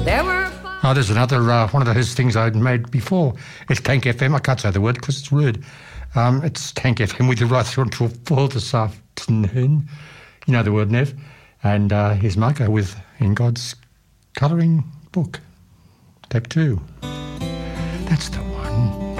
There were... Oh, there's another one of those things I'd made before. It's Tank FM. I can't say the word because it's rude. It's Tank FM with you right through until 4 this afternoon. You know the word, Nev. And here's Marco with In God's Colouring Book, Tape 2. That's the one.